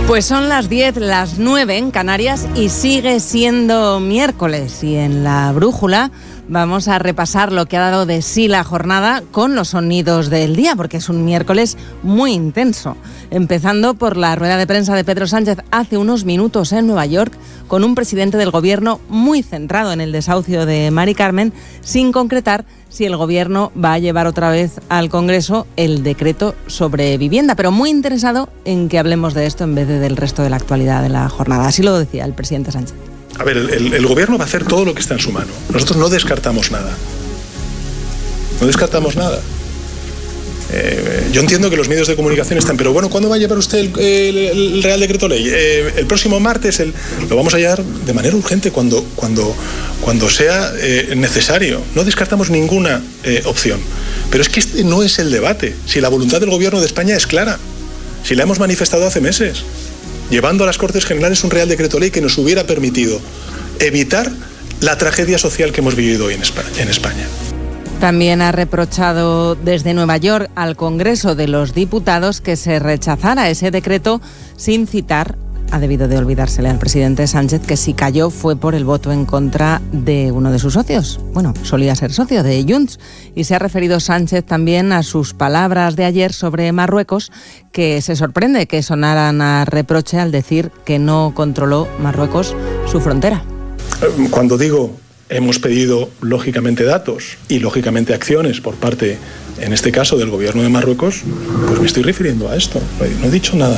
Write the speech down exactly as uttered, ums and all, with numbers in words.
Pues son las diez, las nueve en Canarias y sigue siendo miércoles. Y en La Brújula vamos a repasar lo que ha dado de sí la jornada con los sonidos del día, porque es un miércoles muy intenso. Empezando por la rueda de prensa de Pedro Sánchez hace unos minutos en Nueva York, con un presidente del gobierno muy centrado en el desahucio de Mari Carmen, sin concretar si el gobierno va a llevar otra vez al Congreso el decreto sobre vivienda, pero muy interesado en que hablemos de esto en vez de del resto de la actualidad de la jornada. Así lo decía el presidente Sánchez. A ver, el, el gobierno va a hacer todo lo que está en su mano. Nosotros no descartamos nada. No descartamos nada. Eh, yo entiendo que los medios de comunicación están, pero bueno, ¿cuándo va a llevar usted el, el, el Real Decreto Ley? Eh, el próximo martes el, lo vamos a llevar de manera urgente cuando, cuando, cuando sea eh, necesario. No descartamos ninguna eh, opción. Pero es que este no es el debate. Si la voluntad del gobierno de España es clara, si la hemos manifestado hace meses, llevando a las Cortes Generales un Real Decreto Ley que nos hubiera permitido evitar la tragedia social que hemos vivido hoy en España. En España. También ha reprochado desde Nueva York al Congreso de los Diputados que se rechazara ese decreto sin citar. Ha debido de olvidársele al presidente Sánchez que si cayó fue por el voto en contra de uno de sus socios. Bueno, solía ser socio de Junts. Y se ha referido Sánchez también a sus palabras de ayer sobre Marruecos, que se sorprende que sonaran a reproche al decir que no controló Marruecos su frontera. Cuando digo hemos pedido lógicamente datos y lógicamente acciones por parte, en este caso, del gobierno de Marruecos, pues me estoy refiriendo a esto. No he dicho nada